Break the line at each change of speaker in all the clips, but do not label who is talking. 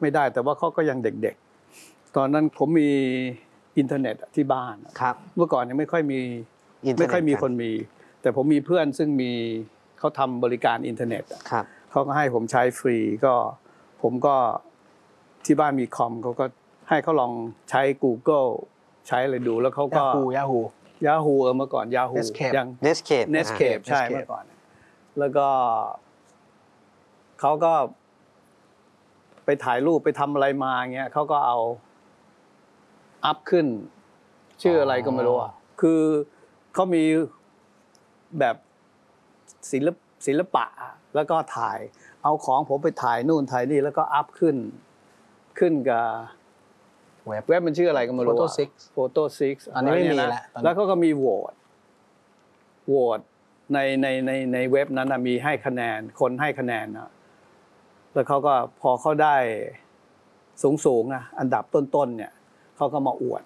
ไม่ได้แต่ว่าเขาก็ยังเด็กๆตอนนั้นผมมีอินเทอร์เน็ตที่บ้าน
ครับ
เมื่อก่อนยังไม่ค่อยมีคนมีแต่ผมมีเพื่อนซึ่งเขาทำบริการอินเทอร์เน็ตเขาก็ให้ผมใช้ฟรีก็ผมก็ที่บ้านมีคอมเขาก็ให้เขาลองใช้ Google ใช้อะไรดูแล้วเขาก็ Yahoo เมื่อก่อน Yahoo ยัง Netscape ใช่เมื่อก่อนแล้วก็เขาก็ไปถ่ายรูปไปทำอะไรมาเงี้ยเขาก็เอาอัพขึ้นชื่ออะไรก็ไม่รู้อ่ะคือเขามีแบบศิลปะแล้วก็ถ่ายเอาของผมไปถ่ายนู่นถ่ายนี่แล้วก็อัพขึ้นกับเว็บมันชื่ออะไรก็ไม่รู้ Photo 6
อันนี้ไม่มี
แล้วเขาก็มีโหวตในเว็บนั้นมีให้คะแนนคนให้คะแนนนะแล้วเขาก็พอเขาได้สูงนะอันดับต้นๆเนี่ยเขาก็มาอวด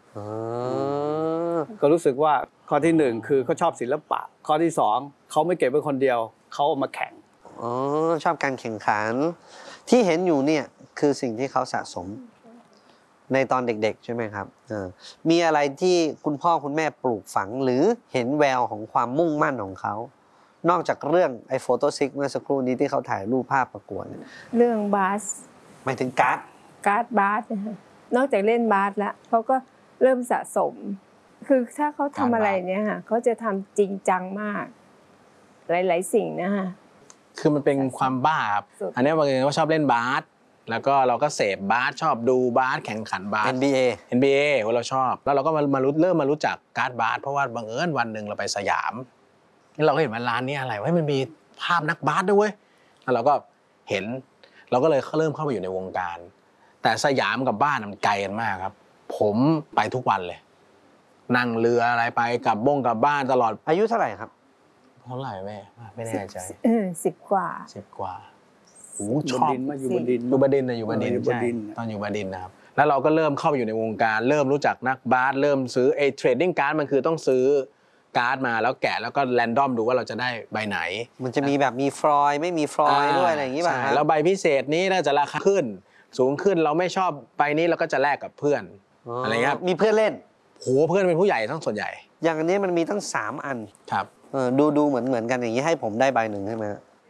ก็รู้สึกว่าข้อที่หนึ่งคือเขาชอบศิลปะข้อที่สองเขาไม่เก็บไว้คนเดียวเขาเอามาแข่ง
ชอบการแข่งขันที่เห็นอยู่เนี่ยคือสิ่งที่เขาสะสมในตอนเด็กๆใช่ไหมครับมีอะไรที่คุณพ่อคุณแม่ปลูกฝังหรือเห็นแววของความมุ่งมั่นของเขานอกจากเรื่องไอ้โฟโต้ซิกเมื่อสักครู่นี้ที่เขาถ่ายรูปภาพประกวด
เรื่องบาส
หมายถึงการ์ด
บาสนะคะนอกจากเล่นบาสแล้วเขาก็เริ่มสะสมคือถ้าเขาทำอะไรเนี่ยค่ะเขาจะทำจริงจังมากหลายๆสิ่งนะคะ
คือมันเป็นความบ้าครับอันนี้บางทีก็ชอบเล่นบาสแล้วก็เราก็เสพบาสชอบดูบาสแข่งขันบาส NBA เราชอบแล้วเราก็เริ่มมารู้จักการ์ดบาสเพราะว่าบังเอิญวันหนึ่งเราไปสยามนี่เราก็เห็นว่าร้านนี้อะไรมันมีภาพนักบาสด้วยเว้ยแล้วเราก็เห็นเราก็เลยเริ่มเข้าไปอยู่ในวงการแต่สยามกับบ้านมันไกลกันมากครับผมไปทุกวันเลยนั่งเรืออะไรไปกลับบ้านตลอด
อายุเท่าไหร่ครับ
เท่าไหร่แม่ไม่แน่ใจ
10 กว่า
ชอบอยู่บดินตอนอยู่บดินนะครับแล้วเราก็เริ่มเข้าไปอยู่ในวงการเริ่มรู้จักนักบาสเริ่มซื้อเทรดดิ้งการ์ดมันคือต้องซื้อการ์ดมาแล้วแกะแล้วก็แรนดอมดูว่าเราจะได้ใบไหน
มันจะมีแบบมีฟลอยไม่มีฟลอยด้วยอะไรอย่างนี้ป่ะ
แล้วใบพิเศษนี้น่าจะราคาขึ้นสูงขึ้นเราไม่ชอบใบนี้เราก็จะแลกกับเพื่อนอะไรเงี้ย
มีเพื่อนเล่น
โหเพื่อนเป็นผู้ใหญ่ทั้งส่วนใหญ่
อย่างอันนี้มันมีทั้ง3อัน
ครับ
ดูเหมือนกันอย่างนี้ให้ผมได้ใบหนึ่งใช่ไหม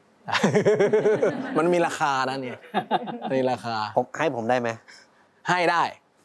มันมีราคานะเนี่ยมีราคา
ให้ผมได้ไหม
ให้ได้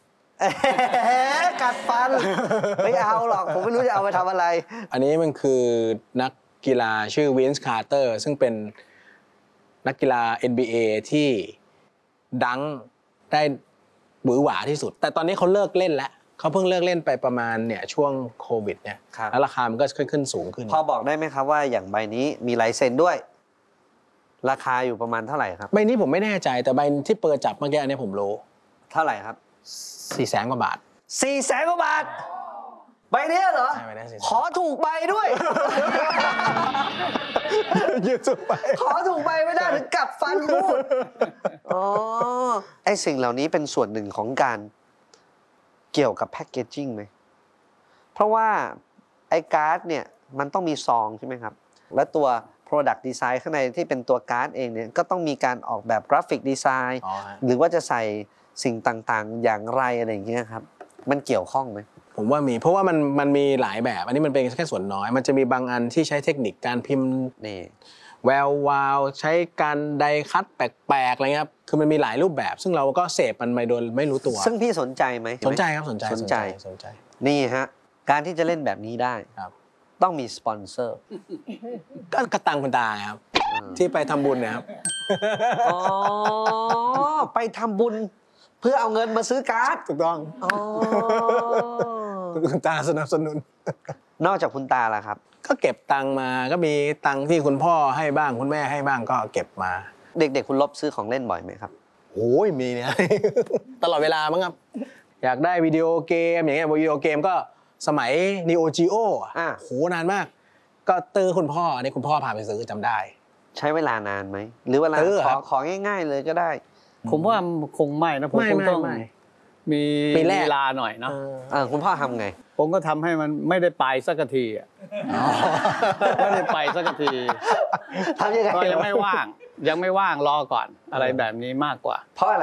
กัดฟันไม่เอาหรอกผมไม่รู้จะเอาไปทำอะไร
อันนี้มันคือนักกีฬาชื่อวินส์คาร์เตอร์ซึ่งเป็นนักกีฬา NBA ที่ดังได้หวือหวาที่สุดแต่ตอนนี้เขาเลิกเล่นแล้วเขาเพิ่งเลิกเล่นไปประมาณเนี่ยช่วงโควิดเนี่ยแล้วราคามันก็ขึ้นสูงขึ้น
พอบอกได้ไหมครับว่าอย่างใบนี้มีลายเซ็นด้วยราคาอยู่ประมาณเท่าไหร่ครับ
ใบนี้ผมไม่แน่ใจแต่ใบที่เปิดจับเมื่อกี้อันนี้ผมรู้
เท่าไหร่ครับ
400,000 กว่าบาท
400,000 กว่าบาทใบนี้เหรอขอถูกใบด้วยขอถูกใบไม่ได้ถึงกับฟันพูดไอสิ่งเหล่านี้เป็นส่วนหนึ่งของการเกี่ยวกับแพคเกจจิ้งไหมเพราะว่าไอ้การ์ดเนี่ยมันต้องมีซองใช่ไหมครับและตัว Product Design ข้างในที่เป็นตัวการ์ดเองเนี่ยก็ต้องมีการออกแบบกราฟิกดีไซน์หรือว่าจะใส่สิ่งต่างๆอย่างไรอะไรอย่างเงี้ยครับมันเกี่ยวข้องไหม
ผมว่ามีเพราะว่ามันมีหลายแบบอันนี้มันเป็นแค่ส่วนน้อยมันจะมีบางอันที่ใช้เทคนิคการพิมพ์
นี่
แวววาวใช้การไดคัตแปลกๆอะไรเงี้ยครับคือมันมีหลายรูปแบบซึ่งเราก็เสพมันไปโดยไม่รู้ตัว
ซึ่งพี่สนใจไหม
สนใจครับสนใจ
นี่ฮะการที่จะเล่นแบบนี้ได้ต้องมีสปอนเซอร์
ก็กระตังคุณตาครับที่ไปทำบุญนะครับ
ไปทำบุญเพื่อเอาเงินมาซื้อการ์ด
ถูกต้องคุณตาสนับสนุน
นอกจากคุณตาล่ะครับ
ก็เก็บตังมาก็มีตังที่คุณพ่อให้บ้างคุณแม่ให้บ้างก็เก็บมา
เด็กๆคุณลบซื้อของเล่นบ่อยไหมครับ
โอ้ยมีเนี่ยตลอดเวลามั้งครับอยากได้วิดีโอเกมอย่างเงี้ยวิดีโอเกมก็สมัย Neo Geo โหนานมากก็ตื้อคุณพ่อนี่คุณพ่อพาไปซื้อจำได้
ใช้เวลานานไหมหรือเวลาของง่ายๆเลยก็ได้
ผมว่าคงไม่นะผมคงต้องมีเวลาหน่อยเนาะ
คุณพ่อทำไง
ผมก็ทำให้มันไม่ได้ไปสักทีไม่ได้ไปสักที
ทำยังไง
ก็ยังไม่ว่างรอก่อนอะไรแบบนี้มากกว่า
เพราะอะไร